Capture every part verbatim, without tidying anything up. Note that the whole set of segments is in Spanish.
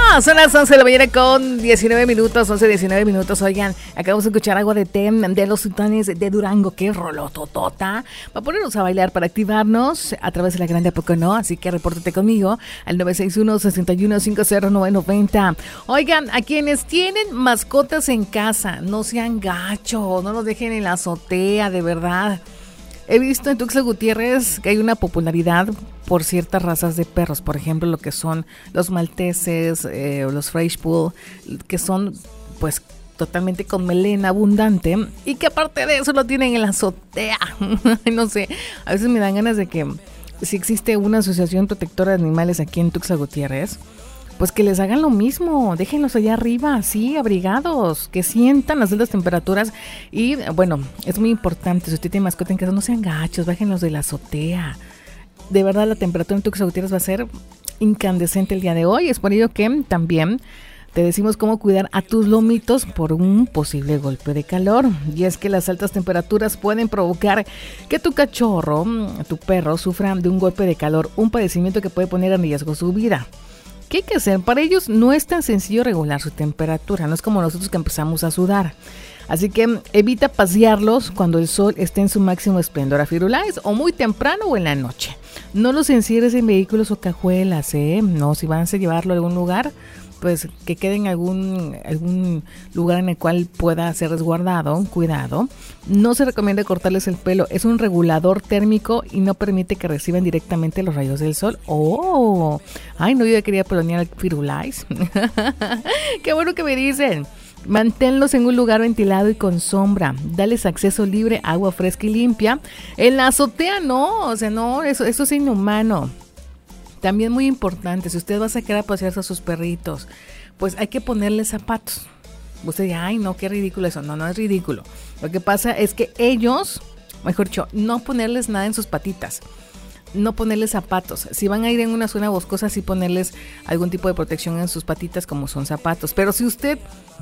Son las once de la mañana con diecinueve minutos, once, diecinueve minutos. Oigan, acabamos de escuchar Agua de Té de los Sultanes de Durango. Qué rolototota. Va a ponernos a bailar para activarnos a través de la grande, ¿a poco no? Así que repórtate conmigo al nueve seis uno, seis uno cinco cero nueve nueve cero. Oigan, a quienes tienen mascotas en casa, no sean gachos, no los dejen en la azotea, de verdad. He visto en Tuxtla Gutiérrez que hay una popularidad por ciertas razas de perros, por ejemplo, lo que son los malteses, eh, o los French Poodle, que son pues totalmente con melena abundante y que aparte de eso lo tienen en la azotea. No sé, a veces me dan ganas de que si existe una asociación protectora de animales aquí en Tuxtla Gutiérrez, pues que les hagan lo mismo, déjenlos allá arriba, así, abrigados, que sientan las altas temperaturas. Y bueno, es muy importante, si usted tiene mascota en casa, no sean gachos, bájenlos de la azotea. De verdad, la temperatura en Tuxtla Gutiérrez va a ser incandescente el día de hoy. Es por ello que también te decimos cómo cuidar a tus lomitos por un posible golpe de calor. Y es que las altas temperaturas pueden provocar que tu cachorro, tu perro, sufra de un golpe de calor, un padecimiento que puede poner en riesgo su vida. ¿Qué hay que hacer? Para ellos no es tan sencillo regular su temperatura, no es como nosotros que empezamos a sudar. Así que evita pasearlos cuando el sol esté en su máximo esplendor a Firulais, o muy temprano o en la noche. No los encierres en vehículos o cajuelas, ¿eh? No, si van a llevarlo a algún lugar, pues que quede en algún, algún lugar en el cual pueda ser resguardado, cuidado. No se recomienda cortarles el pelo, es un regulador térmico y no permite que reciban directamente los rayos del sol. ¡Oh! Ay, no, yo ya quería pelonear al Firulais. ¡Qué bueno que me dicen! Manténlos en un lugar ventilado y con sombra. Dales acceso libre, agua fresca y limpia. En la azotea no, o sea, no, eso, eso es inhumano. También muy importante, si usted va a sacar a pasearse a sus perritos, pues hay que ponerles zapatos. Usted dice, ay no, qué ridículo eso. No, no es ridículo. Lo que pasa es que ellos, mejor dicho, no ponerles nada en sus patitas. No ponerles zapatos. Si van a ir en una zona boscosa, sí ponerles algún tipo de protección en sus patitas, como son zapatos. Pero si usted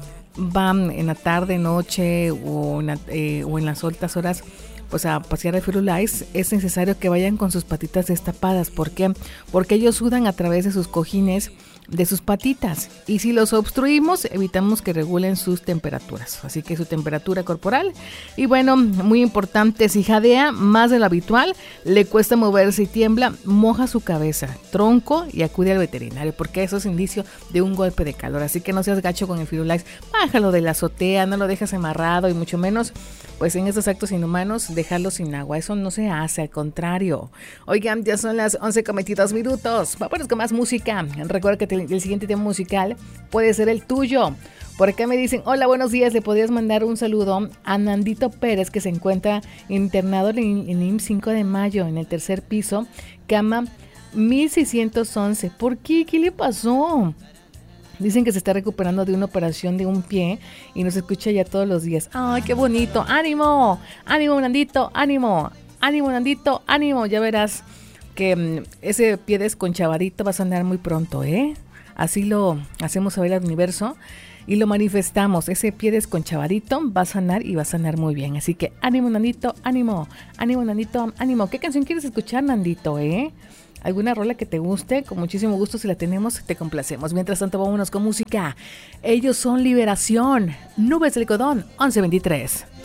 va en la tarde, noche o en, la, eh, o en las altas horas, pues a pasear a Firulais, es necesario que vayan con sus patitas destapadas. ¿Por qué? Porque ellos sudan a través de sus cojines, de sus patitas, y si los obstruimos evitamos que regulen sus temperaturas, así que su temperatura corporal. Y bueno, muy importante, si jadea más de lo habitual, le cuesta moverse y tiembla, moja su cabeza, tronco y acude al veterinario, porque eso es indicio de un golpe de calor. Así que no seas gacho con el Firulais, bájalo de la azotea, no lo dejes amarrado, y mucho menos pues en estos actos inhumanos dejarlo sin agua. Eso no se hace, al contrario. Oigan, ya son las once con veintidós minutos. Vámonos con más música. Recuerda que te el siguiente tema musical puede ser el tuyo. Por acá me dicen, hola, buenos días, le podrías mandar un saludo a Nandito Pérez, que se encuentra internado en, en I M S S cinco de mayo, en el tercer piso, cama mil seiscientos once. ¿Por qué? ¿Qué le pasó? Dicen que se está recuperando de una operación de un pie y nos escucha ya todos los días. ¡Ay, qué bonito! ¡Ánimo! ¡Ánimo, Nandito! ¡Ánimo! ¡Ánimo, Nandito! ¡Ánimo! Ya verás que um, ese pie desconchavadito va a sanar muy pronto, ¿eh? Así lo hacemos saber al universo y lo manifestamos. Ese pie desconchavadito va a sanar y va a sanar muy bien. Así que ánimo, Nandito, ánimo, ánimo, Nandito, ánimo. ¿Qué canción quieres escuchar, Nandito, eh? ¿Alguna rola que te guste? Con muchísimo gusto, si la tenemos, te complacemos. Mientras tanto, vámonos con música. Ellos son Liberación. Nubes del Algodón, once veintitrés.